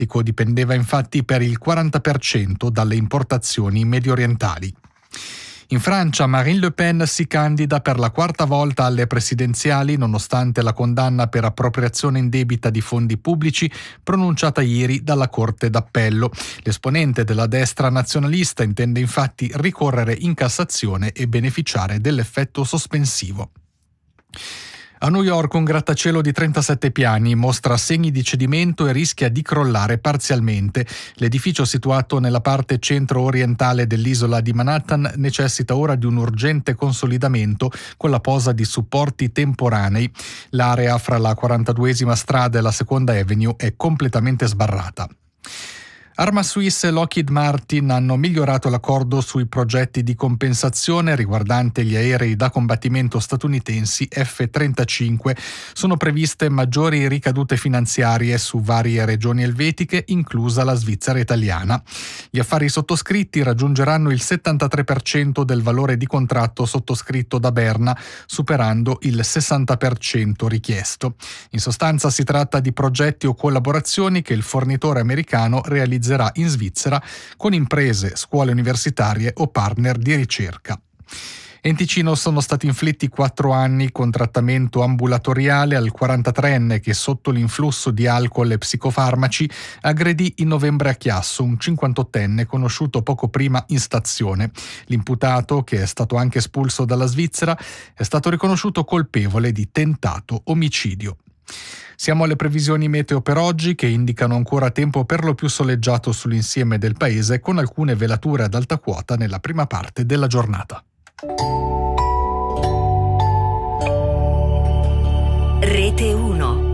dipendeva infatti per il 40% dalle importazioni mediorientali. In Francia Marine Le Pen si candida per la quarta volta alle presidenziali nonostante la condanna per appropriazione indebita di fondi pubblici pronunciata ieri dalla Corte d'Appello. L'esponente della destra nazionalista intende infatti ricorrere in Cassazione e beneficiare dell'effetto sospensivo. A New York un grattacielo di 37 piani mostra segni di cedimento e rischia di crollare parzialmente. L'edificio situato nella parte centro-orientale dell'isola di Manhattan necessita ora di un urgente consolidamento con la posa di supporti temporanei. L'area fra la 42esima strada e la Seconda Avenue è completamente sbarrata. Arma Suisse e Lockheed Martin hanno migliorato l'accordo sui progetti di compensazione riguardante gli aerei da combattimento statunitensi F-35. Sono previste maggiori ricadute finanziarie su varie regioni elvetiche, inclusa la Svizzera italiana. Gli affari sottoscritti raggiungeranno il 73% del valore di contratto sottoscritto da Berna, superando il 60% richiesto. In sostanza si tratta di progetti o collaborazioni che il fornitore americano realizzerà in Svizzera con imprese, scuole universitarie o partner di ricerca. In Ticino sono stati inflitti 4 anni con trattamento ambulatoriale al 43enne che sotto l'influsso di alcol e psicofarmaci aggredì in novembre a Chiasso un 58enne conosciuto poco prima in stazione. L'imputato, che è stato anche espulso dalla Svizzera, è stato riconosciuto colpevole di tentato omicidio. Siamo alle previsioni meteo per oggi che indicano ancora tempo per lo più soleggiato sull'insieme del paese con alcune velature ad alta quota nella prima parte della giornata. Rete 1